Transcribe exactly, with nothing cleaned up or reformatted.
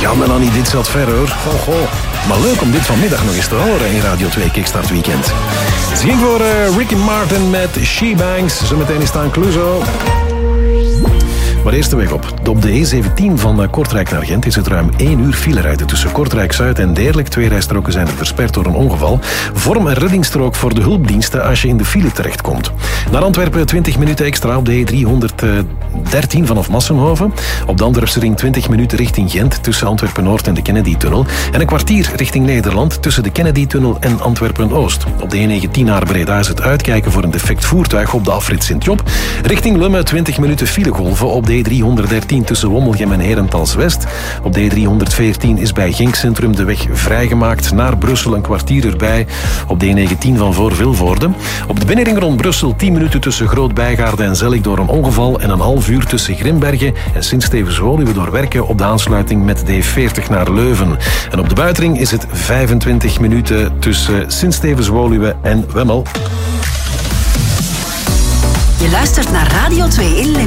Ja, Melanie, dit zat ver hoor. Ho, ho. Maar leuk om dit vanmiddag nog eens te horen in Radio twee Kickstart Weekend. Het ging voor uh, Ricky Martin met She Bangs. Zometeen is staan Cluzo. Maar eerst de weg op. Op de E zeventien van Kortrijk naar Gent is het ruim één uur filerijden tussen Kortrijk-Zuid en Deerlijk. Twee rijstroken zijn er versperd door een ongeval. Vorm een reddingsstrook voor de hulpdiensten als je in de file terechtkomt. Naar Antwerpen twintig minuten extra op de E driehonderddertien vanaf Massenhoven. Op de Antwerpse ring twintig minuten richting Gent tussen Antwerpen-Noord en de Kennedy-tunnel. En een kwartier richting Nederland tussen de Kennedy-tunnel en Antwerpen-Oost. Op de E negentien naar Breda is het uitkijken voor een defect voertuig op de afrit Sint-Job. Richting Lummen twintig minuten filegolven op de E driehonderddertien tussen Wommelgem en Herentals-West. Op de E driehonderdveertien is bij Genk Centrum de weg vrijgemaakt. Naar Brussel een kwartier erbij op de E negentien van voor Vilvoorde. Op de binnenring rond Brussel tien minuten tussen Groot-Bijgaarde en Zellik door een ongeval en een half uur tussen Grimbergen en Sint-Stevens-Woluwe door werken op de aansluiting met D veertig naar Leuven. En op de buitenring is het vijfentwintig minuten tussen Sint-Stevens-Woluwe en Wemmel. Je luistert naar Radio twee in Limburg.